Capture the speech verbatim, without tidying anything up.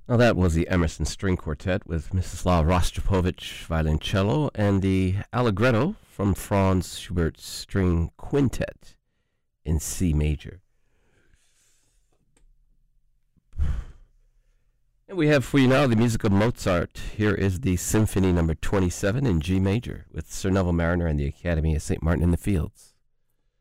Well, that was the Emerson String Quartet with Mstislav Rostropovich violoncello and the Allegretto from Franz Schubert's String Quintet in C major. And we have for you now the music of Mozart. Here is the Symphony number twenty-seven in G major with Sir Neville Marriner and the Academy of Saint Martin in the Fields.